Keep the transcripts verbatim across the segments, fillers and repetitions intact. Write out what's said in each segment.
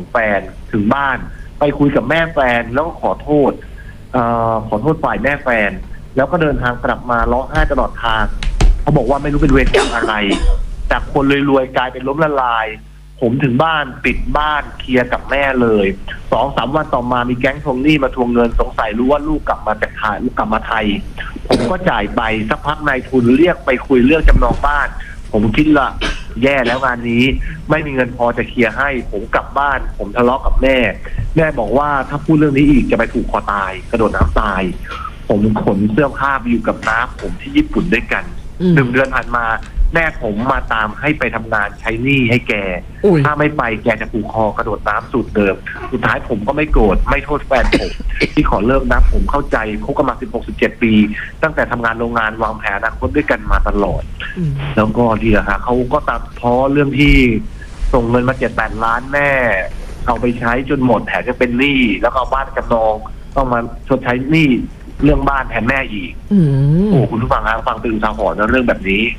แฟนถึงบ้านไปคุยกับแม่แฟนแล้วก็ขอโทษเอ่อขอโทษฝ่ายแม่แฟนแล้วก็เดินทางกลับมาร้องไห้ตลอดทางเขาบอกว่าไม่รู้เป็นเวรกรรมอะไรจากคนรวยๆกลายเป็นล้มละลายผมถึงบ้านปิดบ้านเคลียร์กับแม่เลยสองสามวันต่อมามีแก๊งทวงหนี้มาทวงเงินสงสัยรู้ว่าลูกกลับมาจากไทยลูกกลับมาไทยผมก็จ่ายไปสักพักนายทุนเรียกไปคุยเรื่องจำนองบ้านผมคิดละแย่แล้วงานนี้ไม่มีเงินพอจะเคลียร์ให้ผมกลับบ้านผมทะเลาะกับแม่แม่บอกว่าถ้าพูดเรื่องนี้อีกจะไปถูกคอตายกระโดดน้ำตายผมขนเสื้อผ้าไปอยู่กับน้าผมที่ญี่ปุ่นด้วยกันหนึ่งเดือนผ่านมาแม่ผมมาตามให้ไปทำงานใช้หนี้ให้แกถ้าไม่ไปแกจะผูกคอกระโดดน้ำสูตรเดิมสุดท้ายผมก็ไม่โกรธไม่โทษแฟนผมที่ขอเลิกนะผมเข้าใจคบกันมาสิบหก สิบเจ็ดปีตั้งแต่ทำงานโรงงานวางแผนอนาคตด้วยกันมาตลอดแล้วก็ดีอะค่ะเขาก็ตัดพ้อเรื่องที่ส่งเงินมาเจ็ดแปดล้านแม่เอาไปใช้จนหมดแถมจะเป็นหนี้แล้วก็เอาบ้านจำนองต้องมาชดใช้หนี้เรื่องบ้านแทนแม่อีกโอ้คุณผู้ฟังฮะฟังตื่นสาหรณ์เรื่องแบบนี้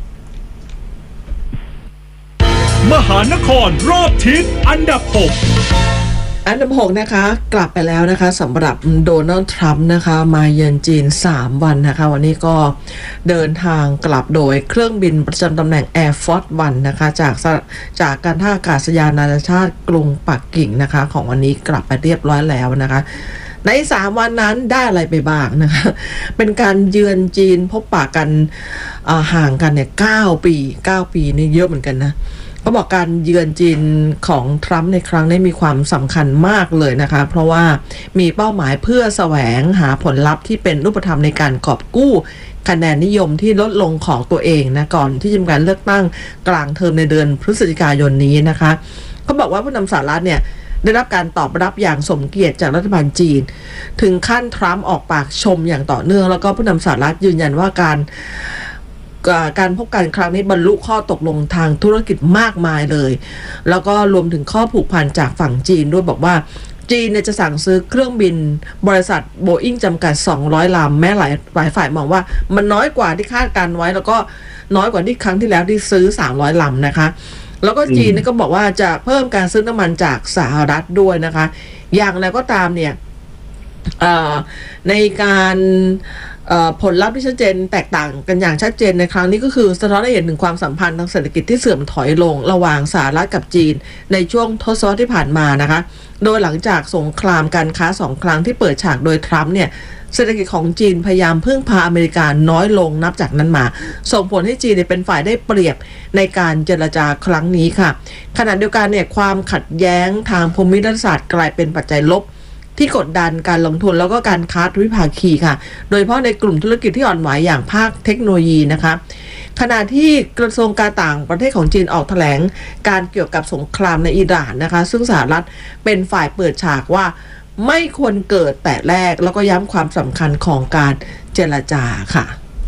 มหานครรอบทิศอันดับหกอันดับหกนะคะกลับไปแล้วนะคะสำหรับโดนัลด์ทรัมป์นะคะมาเยือนจีนสามวันนะคะวันนี้ก็เดินทางกลับโดยเครื่องบินประจำตำแหน่ง Air Force วันนะคะจากจากการท่าอากาศยานนานาชาติกรุงปักกิ่งนะคะของวันนี้กลับไปเรียบร้อยแล้วนะคะในสามวันนั้นได้อะไรไปบ้างนะคะเป็นการเยือนจีนพบปะกันห่างกันเนี่ยเก้าปีเก้าปีนี่เยอะเหมือนกันนะเขาบอกการเยือนจีนของทรัมป์ในครั้งนี้มีความสำคัญมากเลยนะคะเพราะว่ามีเป้าหมายเพื่อแสวงหาผลลัพธ์ที่เป็นรูปธรรมในการกอบกู้คะแนนนิยมที่ลดลงของตัวเองนะก่อนที่จะมีการเลือกตั้งกลางเทอมในเดือนพฤศจิกายนนี้นะคะเขาบอกว่าผู้นำสหรัฐเนี่ยได้รับการตอบรับอย่างสมเกียรติจากรัฐบาลจีนถึงขั้นทรัมป์ออกปากชมอย่างต่อเนื่องแล้วก็ผู้นำสหรัฐยืนยันว่าการการพบกันครั้งนี้บรรลุข้อตกลงทางธุรกิจมากมายเลยแล้วก็รวมถึงข้อผูกพันจากฝั่งจีนด้วยบอกว่าจีนเนี่ยจะสั่งซื้อเครื่องบินบริษัทโบอิ้งจำกัดสองร้อยลำแม้หลายหลายฝ่ายมองว่ามันน้อยกว่าที่คาดการไว้แล้วก็น้อยกว่าที่ครั้งที่แล้วที่ซื้อสามร้อยลำนะคะแล้วก็จีนก็บอกว่าจะเพิ่มการซื้อน้ำมันจากสหรัฐด้วยนะคะอย่างไรก็ตามเนี่ยในการผลลัพธ์ที่ชัดเจนแตกต่างกันอย่างชัดเจนในครั้งนี้ก็คือสะท้อนให้เห็นถึงความสัมพันธ์ทางเศรษฐกิจที่เสื่อมถอยลงระหว่างสหรัฐกับจีนในช่วงทศวรรษที่ผ่านมานะคะโดยหลังจากสงครามการค้าสองครั้งที่เปิดฉากโดยทรัมป์เนี่ยเศรษฐกิจของจีนพยายามพึ่งพาอเมริกาน้อยลงนับจากนั้นมาส่งผลให้จีนเป็นฝ่ายได้เปรียบในการเจรจาครั้งนี้ค่ะขณะเดียวกันเนี่ยความขัดแย้งทางภูมิรัฐศาสตร์กลายเป็นปัจจัยลบที่กดดันการลงทุนแล้วก็การค้าทวิภาคีค่ะโดยเฉพาะในกลุ่มธุรกิจที่อ่อนไหวอย่างภาคเทคโนโลยีนะคะขณะที่กระทรวงการต่างประเทศของจีนออกแถลงการเกี่ยวกับสงครามในอิหร่านนะคะซึ่งสหรัฐเป็นฝ่ายเปิดฉากว่าไม่ควรเกิดแต่แรกแล้วก็ย้ำความสำคัญของการเจรจาค่ะ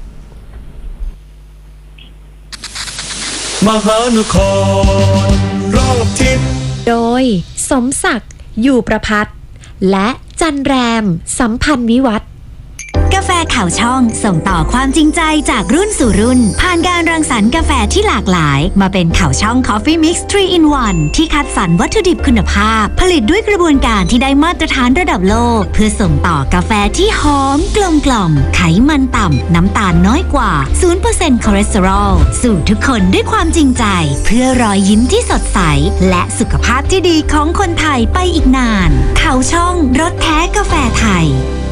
มหานครรอบทิศโดยสมศักดิ์อยู่ประภัตและจันแรมสัมพันธ์วิวัฒน์กาแฟข่าวช่องส่งต่อความจริงใจจากรุ่นสู่รุ่นผ่านการรังสรรค์กาแฟที่หลากหลายมาเป็นข่าวช่อง Coffee Mix ทรี อิน วัน ที่คัดสรรวัตถุดิบคุณภาพผลิตด้วยกระบวนการที่ได้มาตรฐานระดับโลกเพื่อส่งต่อกาแฟที่หอมกลมกล่อมไขมันต่ำน้ำตาลน้อยกว่า ศูนย์เปอร์เซ็นต์ คอเลสเตอรอลสู่ทุกคนด้วยความจริงใจเพื่อรอยยิ้มที่สดใสและสุขภาพที่ดีของคนไทยไปอีกนานข่าวช่องรสแท้กาแฟไทย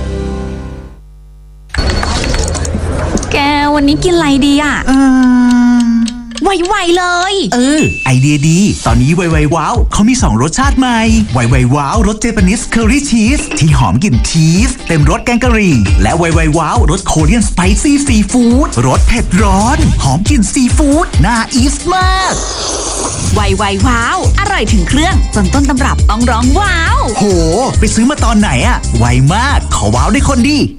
แกวันนี้กินอะไรดีอ่ะเออไวๆเลยเออไอเดียดีตอนนี้ไวๆว้าวเขามีสองรสชาติใหม่ไวๆว้าวรสเจแปนิสเคอรี่ชีสที่หอมกลิ่นชีสเต็มรสแกงกะหรี่และไวๆว้าวรสโคเรียนสไปซี่ซีฟู้ดรสเผ็ดร้อนหอมกลิ่นซีฟู้ดน่าอีสมากไวๆว้าวอร่อยถึงเครื่องจนต้นตำรับต้องร้องว้าวโหไปซื้อมาตอนไหนอะไวมากขอว้าวได้คนดี